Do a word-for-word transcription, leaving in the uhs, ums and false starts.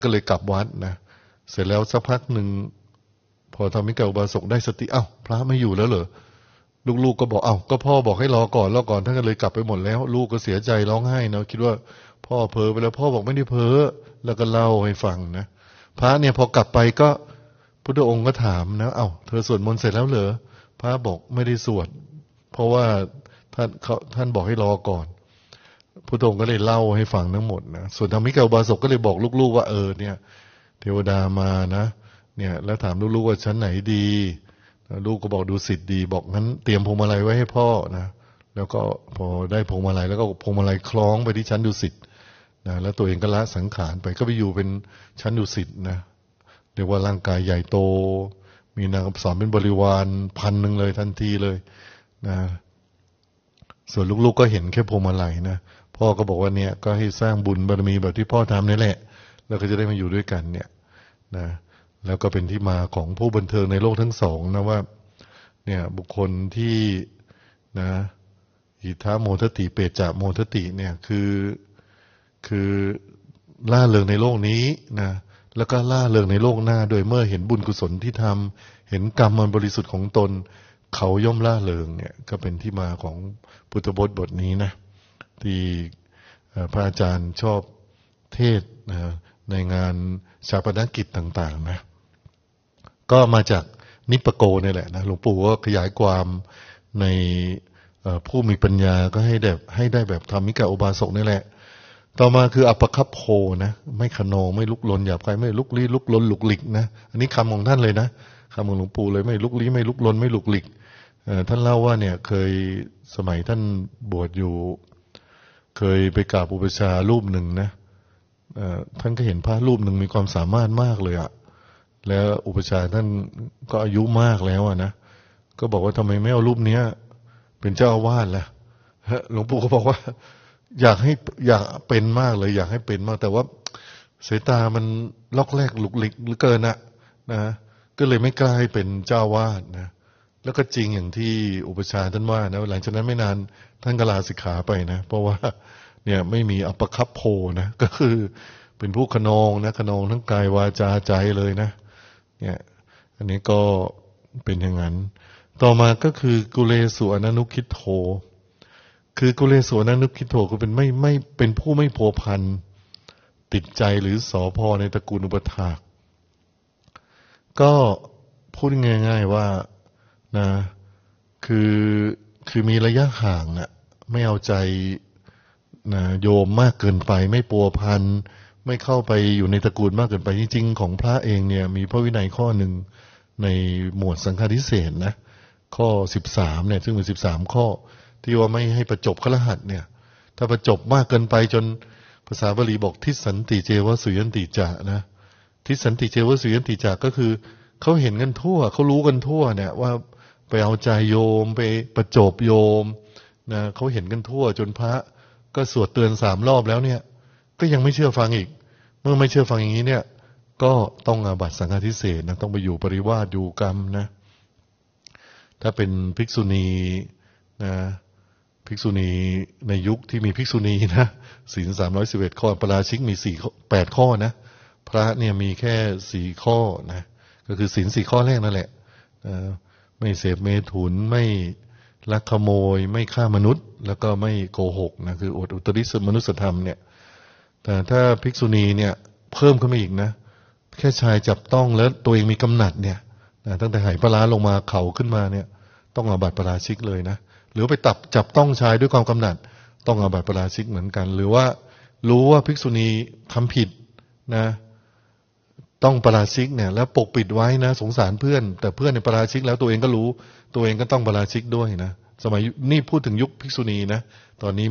ก็เลยกลับวัดนะเสร็จแล้วสักพักหนึ่งพอธรรมิกาอุบาสกได้สติเอ้าพระไม่อยู่แล้วเหรอลูกๆก็บอกเอ้าก็พ่อบอกให้รอก่อนรอก่อนท่านก็เลยกลับไปหมดแล้วลูกก็เสียใจร้องไห้นะคิดว่าพ่อเพ้อไปแล้วพ่อบอกไม่ได้เพ้อแล้วก็เล่าให้ฟังนะพระเนี่ยพอกลับไปก็พุทธองค์ก็ถามนะเอ้าเธอสวดมนต์เสร็จแล้วเหรอพระบอกไม่ได้สวดเพราะว่าท่านเขาท่านบอกให้รอก่อนพุทธองค์ก็เลยเล่าให้ฟังทั้งหมดนะส่วนธรรมิกาอุบาสกก็เลยบอกลูกๆว่าเออเนี่ยเทวดามานะเนี่ยแล้วถามลูกๆว่าชั้นไหนดีลูกก็บอกดูสิทธิ์ดีบอกงั้นเตรียมพวงมาลัยไว้ให้พ่อนะแล้วก็พอได้พวงมาลัยแล้วก็พวงมาลัยคล้องไปที่ชั้นดุสิตนะแล้วตัวเองก็ละสังขารไปก็ไปอยู่เป็นชั้นดุสิตนะเรียกว่าร่างกายใหญ่โตมีนางอัปสรเป็นบริวารพันหนึ่งเลยทันทีเลยนะส่วนลูกๆก็เห็นแค่พวงมาลัยนะพ่อก็บอกว่าเนี่ยก็ให้สร้างบุญบารมีแบบที่พ่อทำนี่แหละแล้วก็จะได้มาอยู่ด้วยกันเนี่ยนะแล้วก็เป็นที่มาของผู้บันเทิงในโลกทั้งสองนะว่าเนี่ยบุคคลที่นะอิทธาโมทติเปจาโมทติเนี่ยคือคือล่าเริงในโลกนี้นะแล้วก็ล่าเริงในโลกหน้าโดยเมื่อเห็นบุญกุศลที่ทำเห็นกรรมมันบริสุทธิ์ของตนเขาย่อมล่าเริงเนี่ยก็เป็นที่มาของพุทธบทบทนี้นะที่พระอาจารย์ชอบเทศนะในงานชาปนกิจต่างๆนะก็มาจากนิปโกนี่แหละนะหลวงปู่ก็ขยายความในผู้มีปัญญาก็ให้แบบให้ได้แบบธรรมิกาอุบาสกนี่แหละต่อมาคืออัปปคัพโพนะไม่ขนองไม่ลุกลนหยาบคายไม่ลุกลี้ลุกลนลุกหลิกนะอันนี้คำของท่านเลยนะคำของหลวงปู่เลยไม่ลุกลี้ไม่ลุกลนไม่ลุกหลิกท่านเล่าว่าเนี่ยเคยสมัยท่านบวชอยู่เคยไปกราบอุปชฌาย์รูปหนึ่งนะท่านก็เห็นพระรูปหนึ่งมีความสามารถมากเลยอะแล้วอุปชฌาย์ท่านก็อายุมากแล้วอะนะก็บอกว่าทำไมไม่เอารูปเนี้ยเป็นเจ้าอาวาสล่ะหลวงปู่ก็บอกว่าอยากให้อยากเป็นมากเลยอยากให้เป็นมากแต่ว่าสายตามันล็อกแรกหลุกหลิกเหลือเกินนะนะก็เลยไม่กล้าให้เป็นเจ้าอาวาสนะแล้วก็จริงอย่างที่อุปชฌาย์ท่านว่านะหลังจากนั้นไม่นานท่านก็ลาสิกขาไปนะเพราะว่าเนี่ยไม่มีอัปปคัพโพนะก็คือเป็นผู้ขนองนะขนองทั้งกายวาจาใจเลยนะเนี่ยอันนี้ก็เป็นอย่างนั้นต่อมาก็คือกุเลสุอนันุคิโธคือกุเลสุอนันุคิโธก็เป็นไม่ไม่เป็นผู้ไม่ผัวพันติดใจหรือสอพอในตระกูลอุปถากก็พูดง่ายๆว่านะคือคือมีระยะห่างน่ะไม่เอาใจนะโยมมากเกินไปไม่ปัวพันไม่เข้าไปอยู่ในตระกูลมากเกินไปจริงๆของพระเองเนี่ยมีพระวินัยข้อหนึ่งในหมวดสังฆาทิเศษนะข้อสิบสามเนี่ยซึ่งเป็นสิบสามข้อที่ว่าไม่ให้ประจบคฤหัสถ์เนี่ยถ้าประจบมากเกินไปจนภาษาบาลีบอกทิสันติเจวสุยันติจะนะทิสันติเจวสุยันติจะก็คือเขาเห็นกันทั่วเขารู้กันทั่วเนี่ยว่าไปเอาใจโยมไปประจบโยมนะเขาเห็นกันทั่วจนพระก็สวดเตือนสามรอบแล้วเนี่ยก็ยังไม่เชื่อฟังอีกเมื่อไม่เชื่อฟังอย่างนี้เนี่ยก็ต้องอาบัติสังฆาทิเศษนะต้องไปอยู่ปริวาสอยู่กรรมนะถ้าเป็นภิกษุณีนะภิกษุณีในยุคที่มีภิกษุณีนะศีลสามร้อยสิบเอ็ดข้อปราชิกมีสี่แปดข้อนะพระเนี่ยมีแค่สี่ข้อนะก็คือศีลสี่ข้อแรกนั่นแหละไม่เสพเมถุนไม่ลักขโมยไม่ฆ่ามนุษย์แล้วก็ไม่โกหกนะคืออดอุตริมนุสธรรมเนี่ยแต่ถ้าภิกษุณีเนี่ยเพิ่มขึ้นมาอีกนะแค่ชายจับต้องแล้วตัวเองมีกำหนัดเนี่ยนะตั้งแต่ไหปลาร้าลงมาเข่าขึ้นมาเนี่ยต้องอาบัติปาราชิกเลยนะหรือไปตับจับต้องชายด้วยความกำหนัดต้องอาบัติปาราชิกเหมือนกันหรือว่ารู้ว่าภิกษุณีทำผิดนะต้องปาราชิกเนี่ยแล้วปกปิดไว้นะสงสารเพื่อนแต่เพื่อนเนี่ยปาราชิกแล้วตัวเองก็รู้ตัวเองก็ต้องปาราชิกด้วยนะสมัยนี่พูดถึงยุคภิกษุณีนะตอนนี้